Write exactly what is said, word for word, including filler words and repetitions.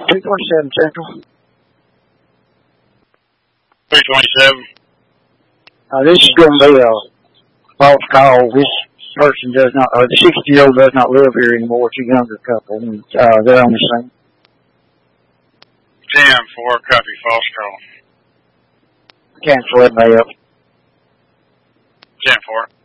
two twenty-seven Central. three twenty-seven. Uh, this is going to be a false call. This person does not, or the sixty-year-old does not live here anymore. It's a younger couple, and uh, they're on the scene. ten four, copy, false call. Cancel it, Bay up. ten four.